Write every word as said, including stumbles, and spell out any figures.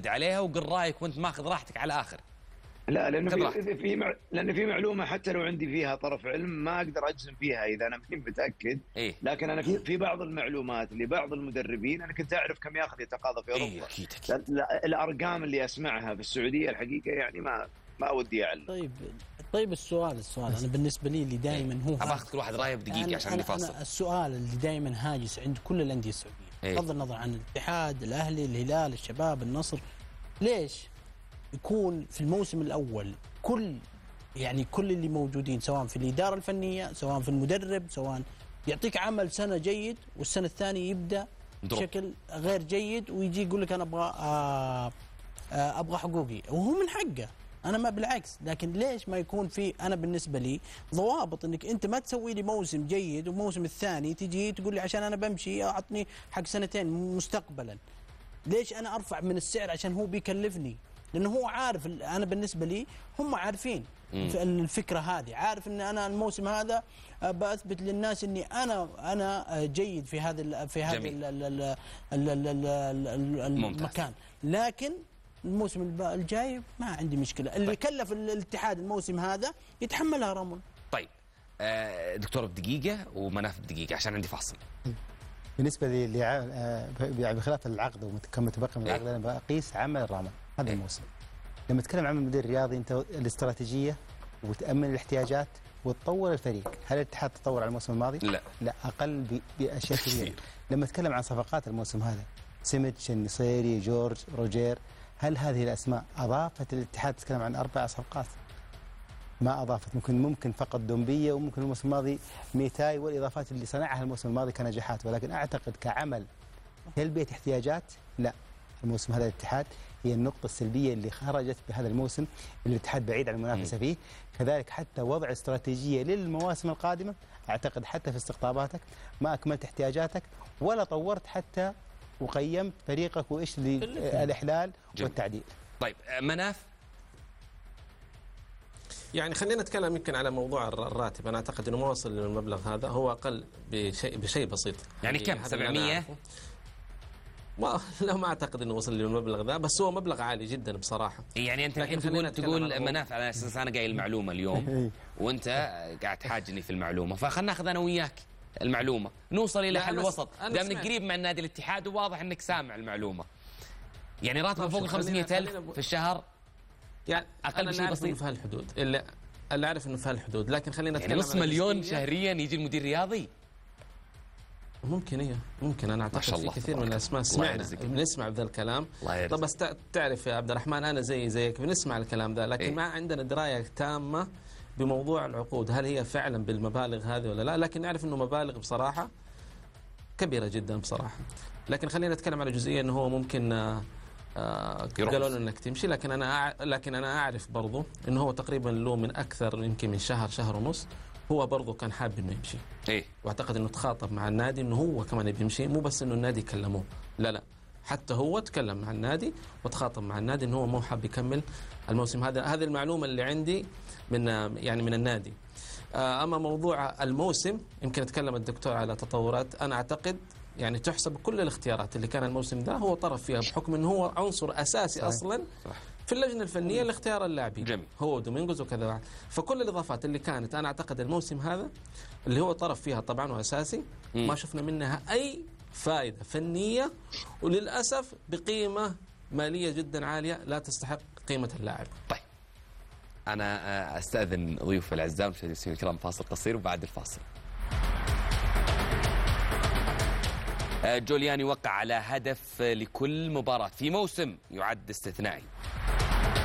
عدي عليها وقل رايك وانت ماخذ راحتك على الاخر. لا لانه في في مع... لان في معلومه حتى لو عندي فيها طرف علم ما اقدر اجزم فيها اذا انا ماني متاكد. إيه؟ لكن انا في في بعض المعلومات لبعض المدربين انا كنت اعرف كم ياخذ يتقاضى في اوروبا. إيه أكيد أكيد. الارقام اللي اسمعها في السعوديه الحقيقه يعني ما ما ودي اعلم. طيب طيب السؤال السؤال انا بالنسبه لي اللي دائما هو ابغى كل واحد رايه بدقيقه عشان نفاصل. السؤال اللي دائما هاجس عند كل الانديه السعوديه إيه؟ بغض النظر عن الاتحاد، الاهلي، الهلال، الشباب، النصر، ليش يكون في الموسم الاول كل يعني كل اللي موجودين سواء في الاداره الفنيه سواء في المدرب سواء يعطيك عمل سنه جيد والسنه الثانيه يبدا بشكل غير جيد ويجي يقول لك انا ابغى آه آه ابغى حقوقي وهو من حقه، انا ما بالعكس. لكن ليش ما يكون في انا بالنسبه لي ضوابط انك انت ما تسوي لي موسم جيد والموسم الثاني تجي تقول لي عشان انا بمشي اعطني حق سنتين مستقبلا. ليش انا ارفع من السعر عشان هو بيكلفني؟ لانه هو عارف. انا بالنسبه لي هم عارفين الفكره هذه، عارف ان انا الموسم هذا باثبت للناس اني انا انا جيد في هذا في هذا المكان. لكن الموسم الجاي ما عندي مشكله. اللي طيب. كلف الاتحاد الموسم هذا يتحملها رامون. طيب آه دكتور بدقيقه ومناف بدقيقه عشان عندي فاصل. بالنسبه لي يعني بخلاف العقد وكم متبقي من العقد انا بقيس عمل رامون هذا الموسم. لما تتكلم عن المدير الرياضي انت الاستراتيجيه وتامن الاحتياجات وتطور الفريق. هل الاتحاد تطور على الموسم الماضي؟ لا لا اقل باشياء كثيره. لما تتكلم عن صفقات الموسم هذا سيميتش، النصيري، جورج، روجير، هل هذه الاسماء اضافت الاتحاد؟ تتكلم عن اربع صفقات ما اضافت. ممكن ممكن فقط دومبيه وممكن الموسم الماضي ميتاي والاضافات اللي صنعها الموسم الماضي كنجاحات، ولكن اعتقد كعمل تلبيه احتياجات لا. الموسم هذا الاتحاد هي النقطة السلبية اللي خرجت بهذا الموسم اللي الاتحاد بعيد عن المنافسة فيه. كذلك حتى وضع استراتيجية للمواسم القادمة أعتقد حتى في استقطاباتك ما أكملت احتياجاتك ولا طورت حتى وقيمت فريقك وإيش الإحلال والتعديل. طيب مناف يعني خلينا نتكلم يمكن على موضوع الراتب. أنا أعتقد أنه ما وصل للمبلغ هذا، هو أقل بشيء بشيء بسيط. يعني كم؟ سبعمية؟ ما لا ما اعتقد انه وصل للمبلغ ذا، بس هو مبلغ عالي جدا بصراحه. يعني انت الحين تقول تقول مناف على اساس انا قايل المعلومه اليوم وانت قاعد تحاجني في المعلومه، فخلنا ناخذ انا وياك المعلومه نوصل الى حل وسط دام قريب مع النادي الاتحاد وواضح انك سامع المعلومه. يعني راتبه فوق ال خمسمية ألف في الشهر يعني اقل بشيء بسيط في هالحدود. اللي اللي اعرف انه في هالحدود، لكن خلينا نتكلم يعني نص مليون شهريا يجي المدير الرياضي. ممكن ايه ممكن انا اعتقد في كثير من الاسماء سمعنا بنسمع بهذا الكلام. طب بس تعرف يا عبد الرحمن انا زي زيك بنسمع الكلام ذا، لكن إيه؟ ما عندنا درايه تامه بموضوع العقود هل هي فعلا بالمبالغ هذه ولا لا. لكن نعرف انه مبالغ بصراحه كبيره جدا بصراحه. لكن خلينا نتكلم على جزئيه انه هو ممكن آه قالوا لنا انك تمشي، لكن انا لكن انا اعرف برضه انه هو تقريبا له من اكثر يمكن من شهر شهر ونص هو برضه كان حابب انه يمشي. ايه واعتقد انه تخاطب مع النادي انه هو كمان يبي يمشي، مو بس انه النادي كلموه، لا لا حتى هو تكلم مع النادي وتخاطب مع النادي انه هو مو حاب يكمل الموسم هذا. هذه المعلومه اللي عندي من يعني من النادي. اما موضوع الموسم يمكن اتكلم الدكتور على تطورات. انا اعتقد يعني تحسب كل الاختيارات اللي كان الموسم ده هو طرف فيها بحكم انه هو عنصر اساسي صحيح. اصلا صحيح. في اللجنه الفنيه لاختيار اللاعبين جميل. هو دومينغوز وكذا. فكل الاضافات اللي كانت انا اعتقد الموسم هذا اللي هو طرف فيها طبعا واساسي م. ما شفنا منها اي فائده فنيه، وللاسف بقيمه ماليه جدا عاليه لا تستحق قيمه اللاعب. طيب انا استاذن ضيوف الاعزاء والمشاهدين الكرام فاصل قصير وبعد الفاصل. جوليان يوقع على هدف لكل مباراة في موسم يعد استثنائي.